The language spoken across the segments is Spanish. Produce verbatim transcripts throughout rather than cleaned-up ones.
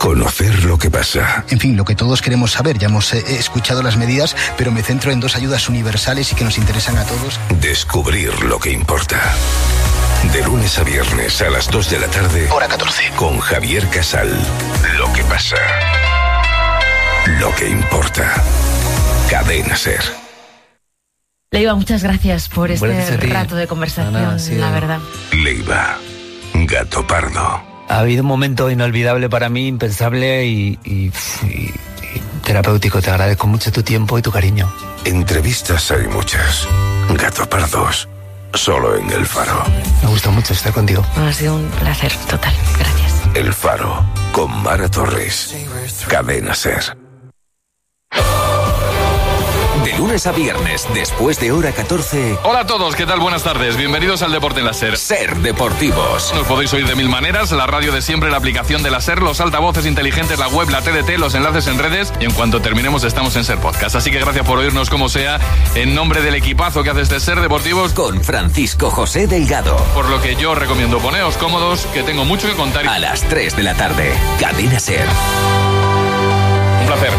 Conocer lo que pasa. En fin, lo que todos queremos saber. Ya hemos eh, escuchado las medidas, pero me centro en dos ayudas universales y que nos interesan a todos. Descubrir lo que importa. De lunes a viernes a las dos de la tarde. Hora catorce. Con Javier Casal. Lo que pasa. Lo que importa. Cadena SER. Leiva, muchas gracias por este rato de conversación, no, no, sí, la verdad. Leiva, Gato Pardo. Ha habido un momento inolvidable para mí, impensable y, y, y, y terapéutico. Te agradezco mucho tu tiempo y tu cariño. Entrevistas hay muchas. Gato Pardos, solo en El Faro. Me gusta mucho estar contigo. Ha sido un placer total. Gracias. El Faro, con Mara Torres. Cadena SER. De lunes a viernes, después de hora catorce. Hola a todos, ¿qué tal? Buenas tardes. Bienvenidos al Deporte en la SER. SER Deportivos. Nos podéis oír de mil maneras, la radio de siempre, la aplicación de la SER, los altavoces inteligentes, la web, la T D T, los enlaces en redes, y en cuanto terminemos estamos en SER Podcast. Así que gracias por oírnos como sea, en nombre del equipazo que hace este SER Deportivos. Con Francisco José Delgado. Por lo que yo recomiendo poneos cómodos, que tengo mucho que contar. A las tres de la tarde, Cadena SER. Un placer.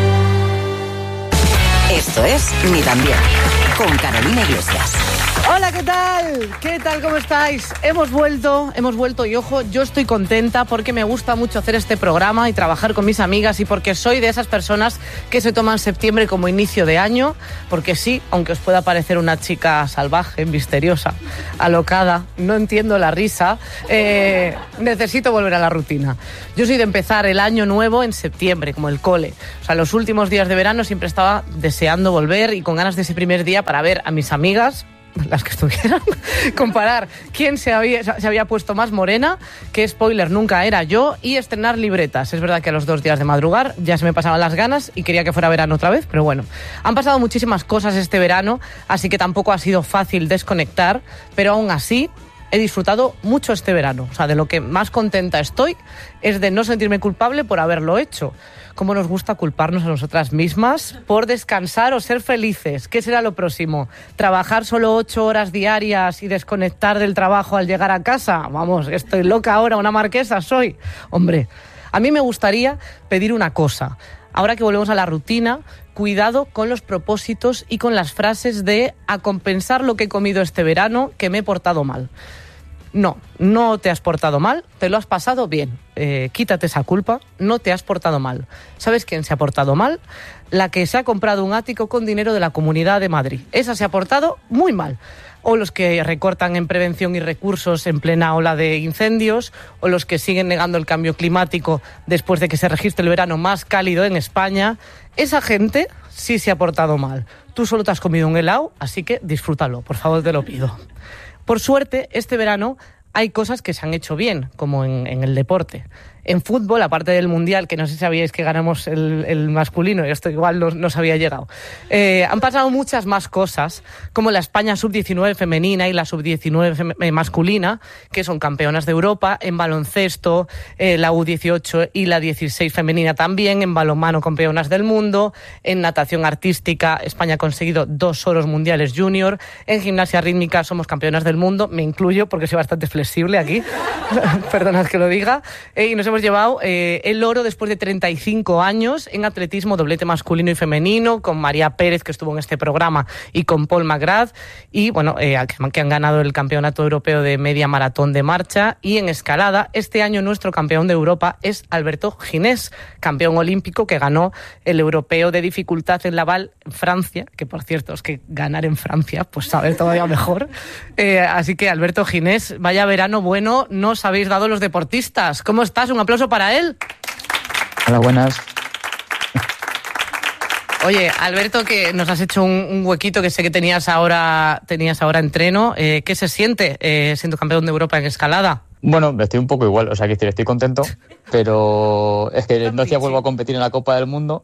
Esto es Ni tan bien, con Carolina Iglesias. Hola, ¿qué tal? ¿Qué tal? ¿Cómo estáis? Hemos vuelto, hemos vuelto y ojo, yo estoy contenta porque me gusta mucho hacer este programa y trabajar con mis amigas y porque soy de esas personas que se toman septiembre como inicio de año, porque sí, aunque os pueda parecer una chica salvaje, misteriosa, alocada, no entiendo la risa, eh, necesito volver a la rutina. Yo soy de empezar el año nuevo en septiembre, como el cole. O sea, los últimos días de verano siempre estaba deseando volver y con ganas de ese primer día para ver a mis amigas, las que estuvieran, comparar quién se había, se había puesto más morena, que spoiler nunca era yo, y estrenar libretas. Es verdad que a los dos días de madrugar ya se me pasaban las ganas y quería que fuera verano otra vez, pero bueno, han pasado muchísimas cosas este verano, así que tampoco ha sido fácil desconectar, pero aún así he disfrutado mucho este verano. O sea, de lo que más contenta estoy es de no sentirme culpable por haberlo hecho. Cómo nos gusta culparnos a nosotras mismas por descansar o ser felices. ¿Qué será lo próximo? ¿Trabajar solo ocho horas diarias y desconectar del trabajo al llegar a casa? Vamos, estoy loca ahora, una marquesa soy. Hombre, a mí me gustaría pedir una cosa. Ahora que volvemos a la rutina, cuidado con los propósitos y con las frases de a compensar lo que he comido este verano, que me he portado mal. No, no te has portado mal, te lo has pasado bien. Eh, quítate esa culpa, no te has portado mal. ¿Sabes quién se ha portado mal? La que se ha comprado un ático con dinero de la Comunidad de Madrid. Esa se ha portado muy mal. O los que recortan en prevención y recursos en plena ola de incendios, o los que siguen negando el cambio climático después de que se registre el verano más cálido en España. Esa gente sí se ha portado mal. Tú solo te has comido un helado, así que disfrútalo, por favor, te lo pido. Por suerte, este verano hay cosas que se han hecho bien, como en, en el deporte. En fútbol, aparte del Mundial, que no sé si sabíais que ganamos el, el masculino, y esto igual no, no os había llegado, eh, han pasado muchas más cosas, como la España sub diecinueve femenina y la sub diecinueve fem- masculina, que son campeonas de Europa, en baloncesto, eh, la U dieciocho y la dieciséis femenina también, en balonmano campeonas del mundo, en natación artística España ha conseguido dos oros mundiales junior, en gimnasia rítmica somos campeonas del mundo, me incluyo porque soy bastante flexible aquí, perdonad que lo diga, eh, y nos hemos llevado eh, el oro después de treinta y cinco años en atletismo, doblete masculino y femenino, con María Pérez, que estuvo en este programa, y con Paul McGrath, y bueno, eh, que han ganado el Campeonato Europeo de Media Maratón de Marcha. Y en escalada, este año nuestro campeón de Europa es Alberto Ginés, campeón olímpico que ganó el Europeo de Dificultad en Laval, en Francia, que por cierto es que ganar en Francia, pues sabe todavía mejor. Eh, así que Alberto Ginés, vaya verano bueno nos habéis dado los deportistas. ¿Cómo estás? Un aplauso para él. Hola, buenas. Oye, Alberto, que nos has hecho un, un huequito que sé que tenías ahora, tenías ahora entreno. Eh, ¿Qué se siente eh, siendo campeón de Europa en escalada? Bueno, estoy un poco igual, o sea, que estoy, estoy contento, pero es que no decía vuelvo a competir en la Copa del Mundo,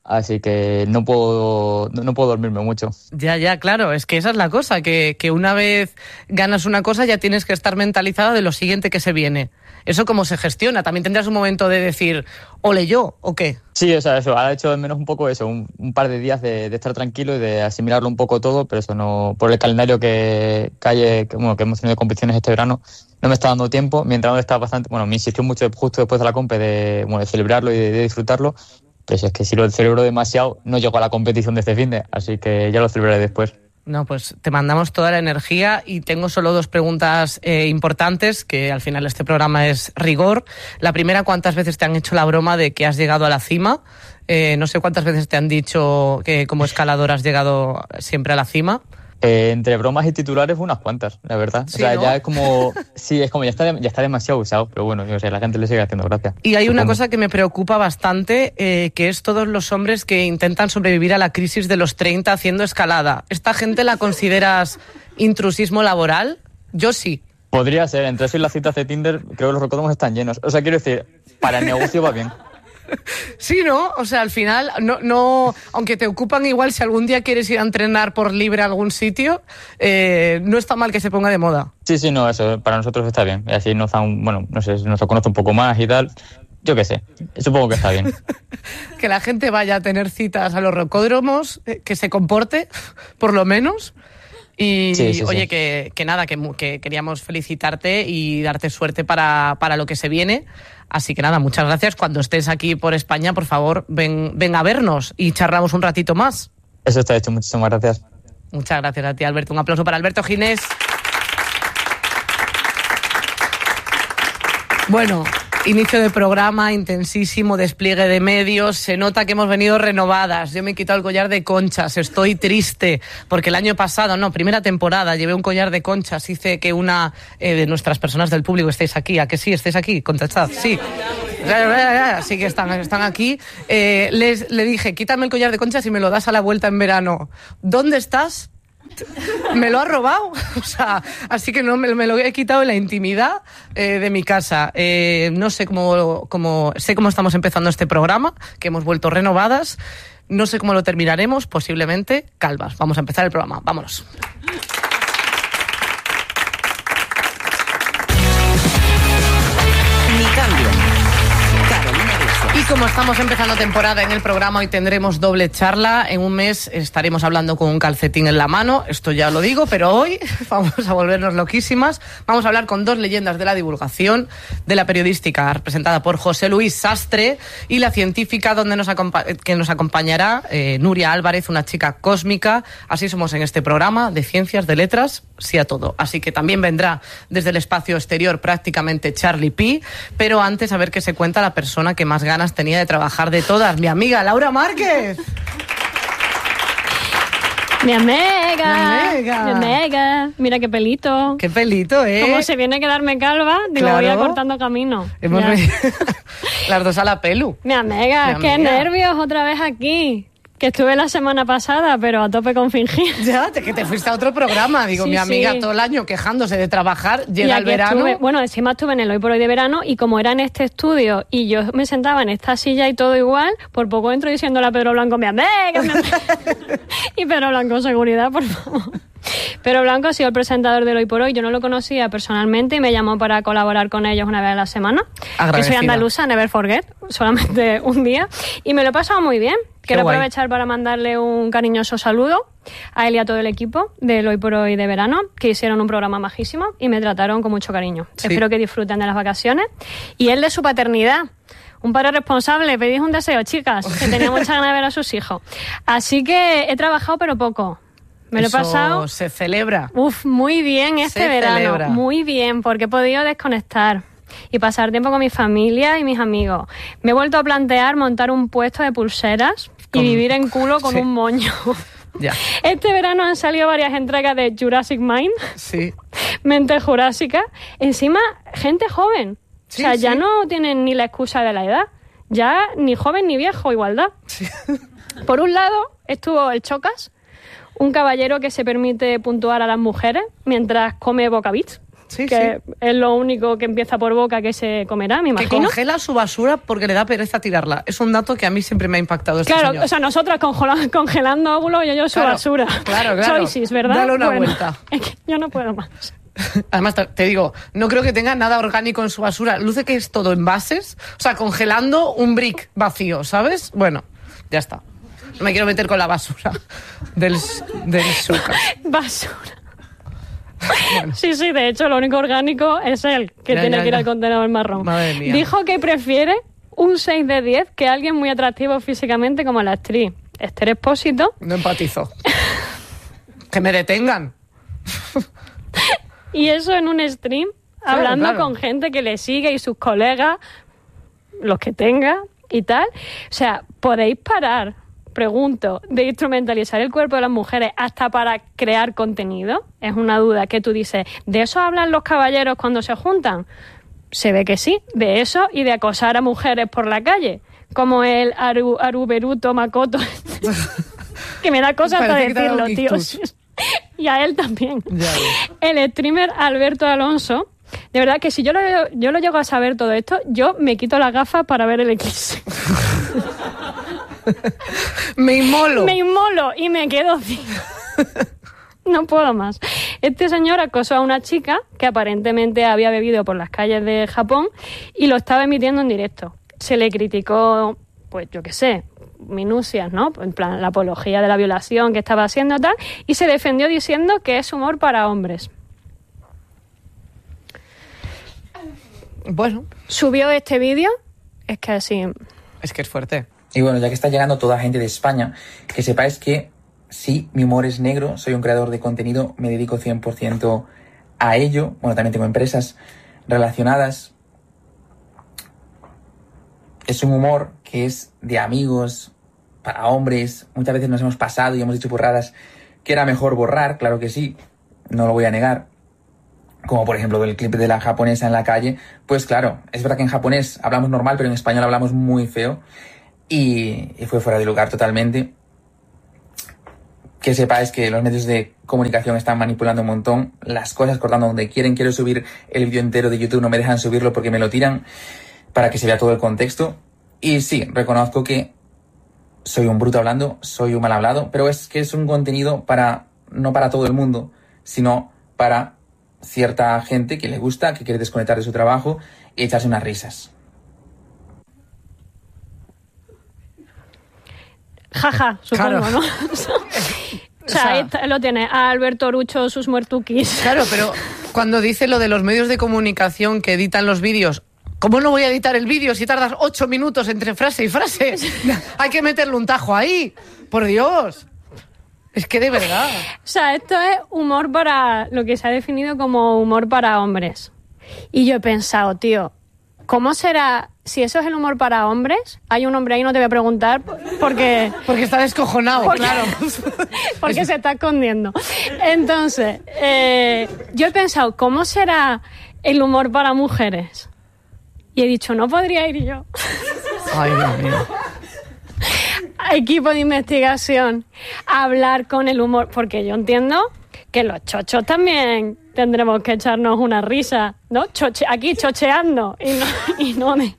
así que no puedo no, no puedo dormirme mucho. Ya, ya, claro, es que esa es la cosa, que, que una vez ganas una cosa ya tienes que estar mentalizado de lo siguiente que se viene. ¿Eso cómo se gestiona? ¿También tendrás un momento de decir, ole yo, o qué? Sí, o sea, eso, ha hecho de menos un poco eso, un, un par de días de, de estar tranquilo y de asimilarlo un poco todo, pero eso no, por el calendario que, que, hay, que, bueno, que hemos tenido de competiciones este verano, no me está dando tiempo, mientras no estaba bastante, bueno, me insistió mucho justo después de la compe de, bueno, de celebrarlo y de, de disfrutarlo, pero si es que si lo celebro demasiado, no llego a la competición de este finde, así que ya lo celebraré después. No, pues te mandamos toda la energía y tengo solo dos preguntas eh, importantes, que al final este programa es rigor. La primera, ¿cuántas veces te han hecho la broma de que has llegado a la cima? Eh, no sé cuántas veces te han dicho que como escalador has llegado siempre a la cima. Eh, entre bromas y titulares unas cuantas, la verdad. Sí, o sea, ¿no? ya es como... Sí, es como ya está, ya está demasiado usado, pero bueno, o sea, la gente le sigue haciendo gracia. Y hay una Supongo. cosa que me preocupa bastante, eh, que es todos los hombres que intentan sobrevivir a la crisis de los treinta haciendo escalada. ¿Esta gente la consideras intrusismo laboral? Yo sí. Podría ser, entre eso y las citas de Tinder, creo que los recódromos están llenos. O sea, quiero decir, para el negocio va bien. Sí, ¿no? O sea, al final, no, no, aunque te ocupan igual, si algún día quieres ir a entrenar por libre a algún sitio, eh, no está mal que se ponga de moda. Sí, sí, no, eso para nosotros está bien. Y así nos da un, bueno, no sé, nos conoce un poco más y tal. Yo qué sé, supongo que está bien. Que la gente vaya a tener citas a los rocódromos, eh, que se comporte, por lo menos. Y sí, sí, oye, sí. Que, que nada, que, que queríamos felicitarte y darte suerte para, para lo que se viene. Así que nada, muchas gracias. Cuando estés aquí por España, por favor, ven, ven a vernos y charlamos un ratito más. Eso está hecho, muchísimas gracias. Muchas gracias a ti, Alberto. Un aplauso para Alberto Ginés. Bueno, inicio de programa, intensísimo despliegue de medios. Se nota que hemos venido renovadas. Yo me he quitado el collar de conchas. Estoy triste porque el año pasado, no, primera temporada, llevé un collar de conchas. Hice que una eh, de nuestras personas del público estéis aquí. ¿A que sí? ¿Estáis aquí? Contestad. Sí. Sí que están, están aquí. Eh, les, le dije, quítame el collar de conchas y me lo das a la vuelta en verano. ¿Dónde estás? Me lo ha robado, o sea, así que no me, me lo he quitado en la intimidad eh, de mi casa. Eh, no sé cómo, cómo, sé cómo estamos empezando este programa, que hemos vuelto renovadas. No sé cómo lo terminaremos, posiblemente calvas. Vamos a empezar el programa, vámonos. Ni cambio. Carolina Iglesias. Y como estamos empezando temporada en el programa, hoy tendremos doble charla. En un mes estaremos hablando con un calcetín en la mano, esto ya lo digo, pero hoy vamos a volvernos loquísimas. Vamos a hablar con dos leyendas de la divulgación, de la periodística, representada por José Luis Sastre, y la científica donde nos acompa- que nos acompañará, eh, Nuria Álvarez, una chica cósmica. Así somos en este programa, de ciencias, de letras, sí a todo. Así que también vendrá desde el espacio exterior prácticamente Charlie P, pero antes a ver qué se cuenta la persona que más ganas tenía de trabajar de todas, mi amiga Laura Márquez. Mi amiga, Mi amiga. mi amiga, mira qué pelito. Qué pelito, ¿eh? Como se viene a quedarme calva, digo, Claro. voy a cortando camino. Hemos Ya. venido las dos a la pelu. Mi amiga, Mi qué amiga. nervios otra vez aquí. Que estuve la semana pasada, pero a tope con fingir. Ya, te, que te fuiste a otro programa. Digo, Sí, mi amiga sí. todo el año quejándose de trabajar, Y llega el aquí verano. estuve- bueno, encima estuve en el Hoy por Hoy de verano y como era en este estudio y yo me sentaba en esta silla y todo igual, por poco entro diciéndole a Pedro Blanco, mi amiga, mi amiga. Y Pedro Blanco, seguridad, por favor. Pedro Blanco ha sido el presentador del Hoy por Hoy. Yo no lo conocía personalmente y me llamó para colaborar con ellos una vez a la semana. Yo Agradecida. soy andaluza, never forget, solamente un día. Y me lo he pasado muy bien. Quiero guay. aprovechar para mandarle un cariñoso saludo a él y a todo el equipo del Hoy por Hoy de verano, que hicieron un programa majísimo y me trataron con mucho cariño. Sí. Espero que disfruten de las vacaciones. Y él de su paternidad. Un padre responsable, pedís un deseo, chicas, que tenía mucha ganas de ver a sus hijos. Así que he trabajado, pero poco. Me lo he Eso pasado, se celebra. uf, muy bien este Se verano. celebra. Muy bien, porque he podido desconectar y pasar tiempo con mi familia y mis amigos. Me he vuelto a plantear montar un puesto de pulseras Con- y vivir en culo con sí. un moño. Ya, Este verano han salido varias entregas de Jurassic Mind, sí. Mente Jurásica. Encima, gente joven. Sí, o sea, ya sí. no tienen ni la excusa de la edad. Ya ni joven ni viejo, igualdad. Por un lado, estuvo el Chocas, un caballero que se permite puntuar a las mujeres mientras come bocabits, sí, que sí. es lo único que empieza por boca que se comerá, me imagino. Que congela su basura porque le da pereza tirarla. Es un dato que a mí siempre me ha impactado. Este claro, señor. o sea, nosotras congelando, congelando óvulos y ellos su claro, basura. Claro, claro. Choices, ¿verdad? Dale una bueno, vuelta. Es que yo no puedo más. Además, te digo, no creo que tenga nada orgánico en su basura. Luce que es todo envases. O sea, congelando un brick vacío, ¿sabes? Bueno, ya está. No me quiero meter con la basura del, del Zucker. Basura. Bueno. Sí, sí, de hecho, lo único orgánico es él, que ya, tiene ya, que ir ya. al contenedor marrón. Madre mía. Dijo que prefiere un seis de diez que alguien muy atractivo físicamente como la actriz Esther Expósito. No empatizo. Que me detengan. Y eso en un stream, claro, hablando claro. con gente que le sigue y sus colegas, los que tenga y tal. O sea, ¿podéis parar, pregunto, de instrumentalizar el cuerpo de las mujeres hasta para crear contenido? Es una duda que tú dices, ¿de eso hablan los caballeros cuando se juntan? Se ve que sí, de eso y de acosar a mujeres por la calle, como el Aru, Aruberuto Makoto, que me da cosa hasta decirlo, tío. Y a él también. El streamer Alberto Alonso, de verdad que si yo lo, yo lo llego a saber todo esto, yo me quito las gafas para ver el eclipse. Me inmolo. Me inmolo y me quedo así. No puedo más. Este señor acosó a una chica que aparentemente había bebido por las calles de Japón y lo estaba emitiendo en directo. Se le criticó, pues yo qué sé, minucias, ¿no? En plan, la apología de la violación que estaba haciendo tal, y se defendió diciendo que es humor para hombres. Bueno. Subió este vídeo, es que así... Es que es fuerte. Y bueno, ya que está llegando toda gente de España, que sepáis que sí, mi humor es negro, soy un creador de contenido, me dedico cien por ciento a ello. Bueno, también tengo empresas relacionadas. Es un humor que es de amigos, para hombres. Muchas veces nos hemos pasado y hemos dicho burradas que era mejor borrar, claro que sí, no lo voy a negar. Como por ejemplo el clip de la japonesa en la calle. Pues claro, es verdad que en japonés hablamos normal, pero en español hablamos muy feo. Y, y fue fuera de lugar totalmente. Que sepáis que los medios de comunicación están manipulando un montón las cosas, cortando donde quieren. Quiero subir el vídeo entero de YouTube, no me dejan subirlo porque me lo tiran para que se vea todo el contexto. Y sí, reconozco que soy un bruto hablando, soy un mal hablado, pero es que es un contenido para, no para todo el mundo, sino para cierta gente que le gusta, que quiere desconectar de su trabajo y echarse unas risas. Jaja, supongo, claro. ¿no? O sea, o sea está, lo tiene a Alberto Orucho, sus muertuquis. Claro, pero cuando dice lo de los medios de comunicación que editan los vídeos, ¿cómo no voy a editar el vídeo si tardas ocho minutos entre frase y frase? Hay que meterle un tajo ahí, por Dios. Es que de verdad. O sea, esto es humor para lo que se ha definido como humor para hombres. Y yo he pensado, tío, ¿cómo será? Si eso es el humor para hombres, hay un hombre ahí, no te voy a preguntar, porque... Porque está descojonado, porque, claro. Porque se está escondiendo. Entonces, eh, yo he pensado, ¿cómo será el humor para mujeres? Y he dicho, no podría ir yo. Ay, Dios mío. Equipo de investigación, a hablar con el humor, porque yo entiendo que los chochos también tendremos que echarnos una risa, ¿no? Choche, aquí chocheando y no, y no de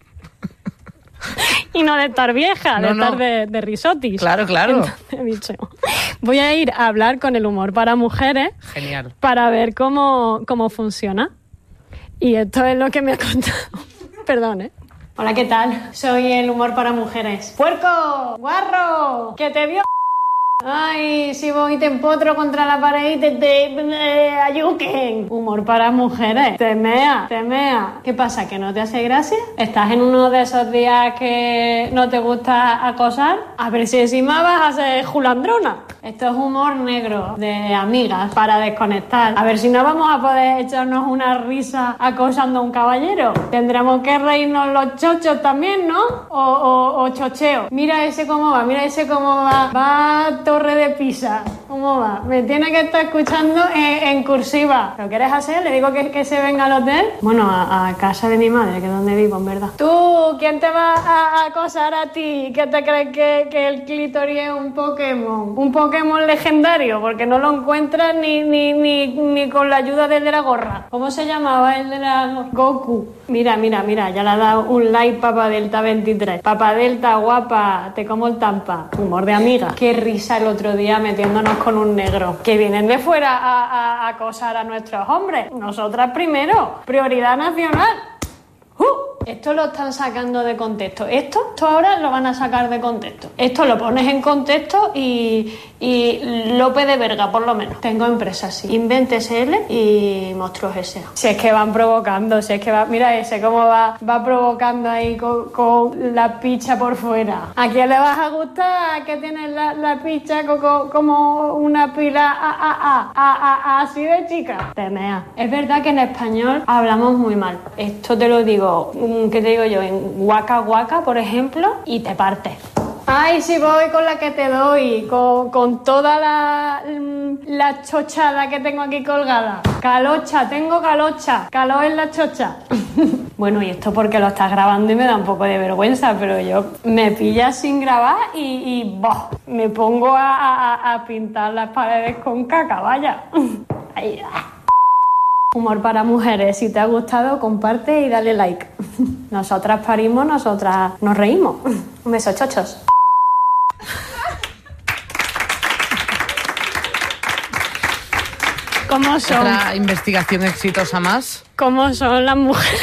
y no de estar vieja, no, de estar no. de, de risotis. Claro, claro. Entonces he dicho, voy a ir a hablar con el humor para mujeres. Genial. Para ver cómo, cómo funciona. Y esto es lo que me ha contado. Perdón, ¿eh? Hola, ¿qué tal? Soy el humor para mujeres. ¡Puerco! ¡Guarro! ¡Que te vio! Ay, si voy y te empotro contra la pared y te, te, te ayuquen. Humor para mujeres. Te mea, te mea. ¿Qué pasa? ¿Que no te hace gracia? ¿Estás en uno de esos días que no te gusta acosar? A ver si encima vas a ser julandrona. Esto es humor negro de amigas para desconectar. A ver si no vamos a poder echarnos una risa acosando a un caballero. Tendremos que reírnos los chochos también, ¿no? O, o, o chocheo. Mira ese cómo va, mira ese cómo va. Va Torre de Pisa. ¿Cómo va? Me tiene que estar escuchando en, en cursiva. ¿Lo quieres hacer? Le digo que, que se venga al hotel. Bueno, a, a casa de mi madre, que es donde vivo, en verdad. ¿Tú, quién te va a acosar a ti? ¿Qué te crees que, que el clítoris es un Pokémon? Un Pokémon legendario, porque no lo encuentras ni, ni, ni, ni con la ayuda del de la gorra. ¿Cómo se llamaba el de la gorra? Goku. Mira, mira, mira, ya le ha dado un like Papa Delta veintitrés. Papa Delta, guapa, te como el tampa. Humor de amiga. Qué risa el otro día metiéndonos con un negro. Que vienen de fuera a, a, a acosar a nuestros hombres. Nosotras primero. Prioridad nacional. Uh, esto lo están sacando de contexto. Esto, esto ahora lo van a sacar de contexto. Esto lo pones en contexto y, y Lope de Verga, por lo menos. Tengo empresas así. Inventes L y Monstruos S A. Si es que van provocando, si es que va... Mira ese cómo va, va provocando ahí con, con la picha por fuera. ¿A quién le vas a gustar que tienes la, la picha co, como una pila a, a, a, a, a, a, así de chica? Temea. Es verdad que en español hablamos muy mal. Esto te lo digo. ¿Qué te digo yo? En Waka Waka, por ejemplo, y te partes. Ay, si voy con la que te doy, con, con toda la, la chochada que tengo aquí colgada. Calocha, tengo calocha, calor en la chocha. Bueno, y esto porque lo estás grabando y me da un poco de vergüenza, pero yo me pillas sin grabar y, y boh, me pongo a, a, a pintar las paredes con caca, vaya. Ay, ah. Humor para mujeres. Si te ha gustado, comparte y dale like. Nosotras parimos, nosotras nos reímos. Un beso, chochos. ¿Cómo son? Otra investigación exitosa más. ¿Cómo son las mujeres?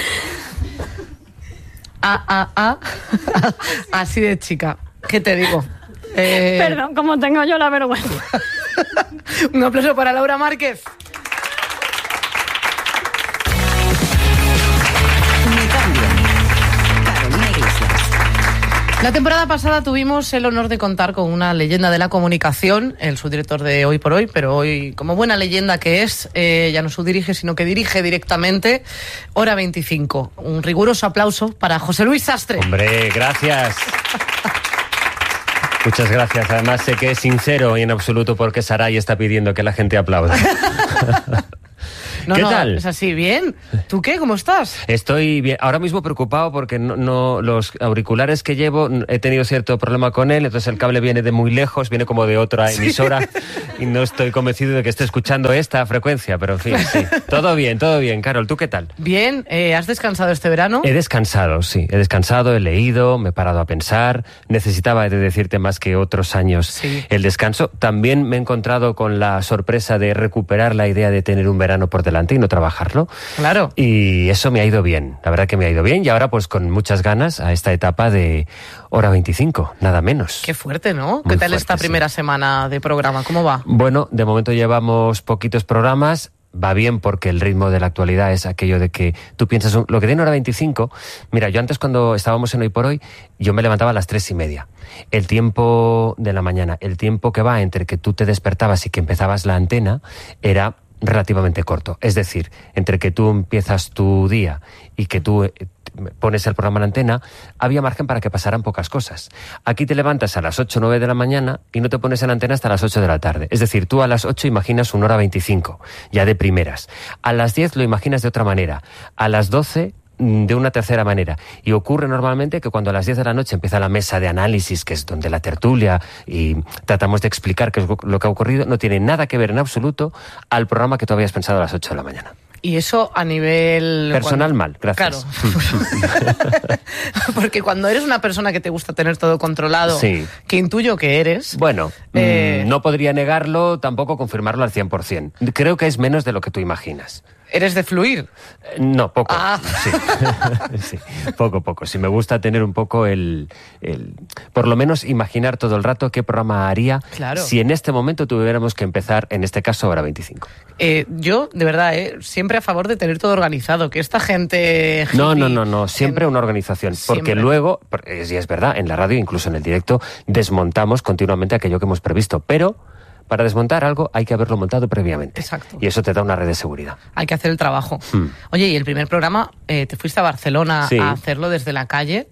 Ah, ah, ah. Así de chica. ¿Qué te digo? Eh... Perdón, como tengo yo la vergüenza. Un aplauso para Laura Márquez. La temporada pasada tuvimos el honor de contar con una leyenda de la comunicación, el subdirector de Hoy por Hoy, pero hoy, como buena leyenda que es, eh, ya no subdirige, sino que dirige directamente Hora veinticinco. Un riguroso aplauso para José Luis Sastre. Hombre, gracias. Muchas gracias. Además sé que es sincero y en absoluto porque Saray está pidiendo que la gente aplauda. No, ¿Qué no, tal? Es así, bien. ¿Tú qué? ¿Cómo estás? Estoy bien. Ahora mismo preocupado porque no, no los auriculares que llevo, he tenido cierto problema con él, entonces el cable viene de muy lejos, viene como de otra emisora, sí. Y no estoy convencido de que esté escuchando esta frecuencia, pero en fin, sí. Todo bien, todo bien. Carol, ¿tú qué tal? Bien. Eh, ¿Has descansado este verano? He descansado, sí. He descansado, he leído, me he parado a pensar. Necesitaba de decirte más que otros años sí. El descanso. También me he encontrado con la sorpresa de recuperar la idea de tener un verano por delante y no trabajarlo. Claro. Y eso me ha ido bien, la verdad que me ha ido bien y ahora pues con muchas ganas a esta etapa de Hora veinticinco, nada menos. Qué fuerte, ¿no? Muy ¿Qué tal fuerte, esta primera sí. semana de programa? ¿Cómo va? Bueno, de momento llevamos poquitos programas. Va bien porque el ritmo de la actualidad es aquello de que tú piensas, lo que tiene Hora veinticinco, mira, yo antes cuando estábamos en Hoy por Hoy, yo me levantaba a las tres y media. El tiempo de la mañana, el tiempo que va entre que tú te despertabas y que empezabas la antena, era relativamente corto. Es decir, entre que tú empiezas tu día y que tú pones el programa en antena, había margen para que pasaran pocas cosas. Aquí te levantas a las ocho o nueve de la mañana y no te pones en antena hasta las ocho de la tarde. Es decir, tú a las ocho imaginas una hora veinticinco, ya de primeras. A las diez lo imaginas de otra manera. A las doce de una tercera manera. Y ocurre normalmente que cuando a las diez de la noche empieza la mesa de análisis, que es donde la tertulia y tratamos de explicar qué es lo que ha ocurrido, no tiene nada que ver en absoluto al programa que tú habías pensado a las ocho de la mañana. Y eso a nivel... Personal, cuando... mal, gracias. Claro. Porque cuando eres una persona que te gusta tener todo controlado, sí. Que intuyo que eres... Bueno, eh... mmm, no podría negarlo, tampoco confirmarlo al cien por ciento. Creo que es menos de lo que tú imaginas. ¿Eres de fluir? No, poco. Ah. Sí. Sí, poco, poco. Sí, me gusta tener un poco el, el... Por lo menos imaginar todo el rato qué programa haría claro. Si en este momento tuviéramos que empezar, en este caso, Hora veinticinco. Eh, yo, de verdad, eh, siempre a favor de tener todo organizado. Que esta gente... Hippie, no, no, no, no. Siempre en... una organización. Porque siempre. Luego, y es verdad, en la radio, incluso en el directo, desmontamos continuamente aquello que hemos previsto. Pero... para desmontar algo hay que haberlo montado previamente. Exacto. Y eso te da una red de seguridad. Hay que hacer el trabajo. Hmm. Oye, y el primer programa, eh, te fuiste a Barcelona sí. a hacerlo desde la calle.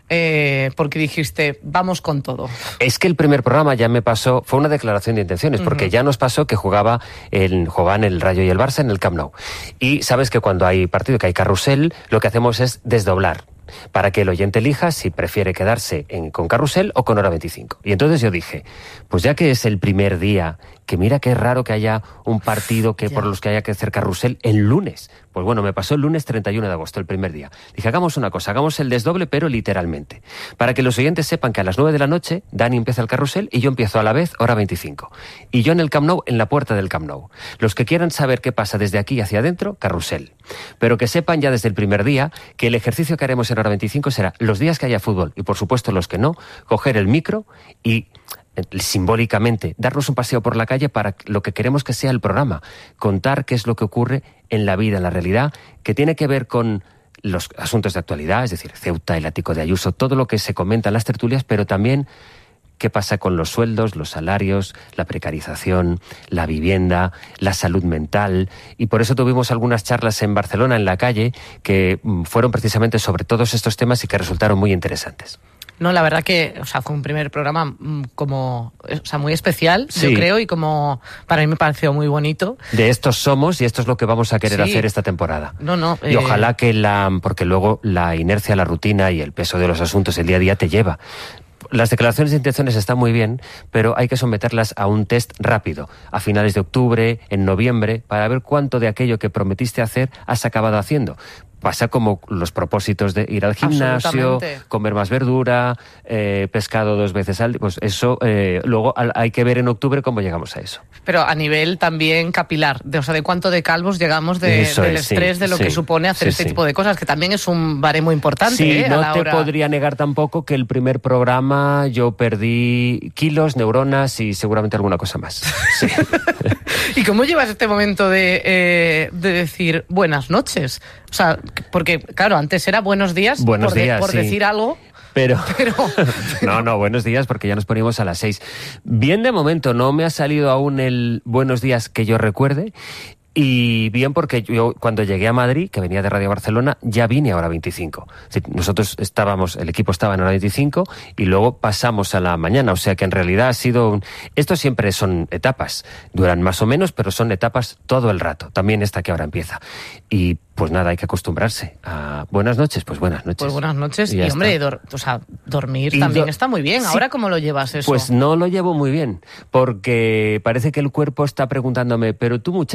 eh, porque dijiste, vamos con todo? Es que el primer programa ya me pasó, fue una declaración de intenciones, porque uh-huh. ya nos pasó que jugaba el, jugaban el Rayo y el Barça en el Camp Nou. Y sabes que cuando hay partido, que hay carrusel, lo que hacemos es desdoblar, para que el oyente elija si prefiere quedarse en, con carrusel o con hora veinticinco. Y entonces yo dije, pues ya que es el primer día, que mira que es raro que haya un partido que por los que haya que hacer carrusel el lunes. Pues bueno, me pasó el lunes treinta y uno de agosto, el primer día. Dije, hagamos una cosa, hagamos el desdoble, pero literalmente. Para que los oyentes sepan que a las nueve de la noche Dani empieza el carrusel y yo empiezo a la vez hora veinticinco. Y yo en el Camp Nou, en la puerta del Camp Nou. Los que quieran saber qué pasa desde aquí hacia adentro, carrusel. Pero que sepan ya desde el primer día que el ejercicio que haremos en hora veinticinco será los días que haya fútbol y por supuesto los que no, coger el micro y simbólicamente darnos un paseo por la calle para lo que queremos que sea el programa, contar qué es lo que ocurre en la vida, en la realidad, que tiene que ver con los asuntos de actualidad, es decir, Ceuta, el ático de Ayuso, todo lo que se comenta en las tertulias, pero también qué pasa con los sueldos, los salarios, la precarización, la vivienda, la salud mental. Y por eso tuvimos algunas charlas en Barcelona, en la calle, que fueron precisamente sobre todos estos temas y que resultaron muy interesantes. No, la verdad que, o sea, fue un primer programa como, o sea, muy especial, sí. Yo creo, y como para mí me pareció muy bonito. De estos somos y esto es lo que vamos a querer sí. hacer esta temporada. No, no. Y eh... ojalá que la, porque luego la inercia, la rutina y el peso de los asuntos, el día a día te lleva. Las declaraciones de intenciones están muy bien, pero hay que someterlas a un test rápido, a finales de octubre, en noviembre, para ver cuánto de aquello que prometiste hacer has acabado haciendo. Pasa como los propósitos de ir al gimnasio, comer más verdura, eh, pescado dos veces al día. Pues eso, eh, luego hay que ver en octubre cómo llegamos a eso. Pero a nivel también capilar, de, o sea, de cuánto de calvos llegamos de, eso del es, estrés sí, de lo sí, que supone hacer sí, este sí. tipo de cosas, que también es un baremo importante. Sí, ¿eh? no a la te hora... podría negar tampoco que el primer programa yo perdí kilos, neuronas y seguramente alguna cosa más. Sí. ¿Y cómo llevas este momento de, eh, de decir buenas noches? O sea, porque, claro, antes era buenos días, buenos por, días, de, por sí. decir algo. Pero... pero, pero... No, no, buenos días, porque ya nos poníamos a las seis. Bien de momento, no me ha salido aún el buenos días que yo recuerde. Y bien porque yo cuando llegué a Madrid, que venía de Radio Barcelona, ya vine a hora veinticinco. Es decir, nosotros estábamos, el equipo estaba en hora veinticinco y luego pasamos a la mañana. O sea que en realidad ha sido... Un... Esto siempre son etapas. Duran más o menos, pero son etapas todo el rato. También esta que ahora empieza. Y pues nada, hay que acostumbrarse a buenas noches, pues buenas noches. Pues buenas noches. Y, y hombre, dor, o sea, dormir y también do... está muy bien. ¿Ahora sí. Cómo lo llevas eso? Pues no lo llevo muy bien, porque parece que el cuerpo está preguntándome, pero tú muchacho,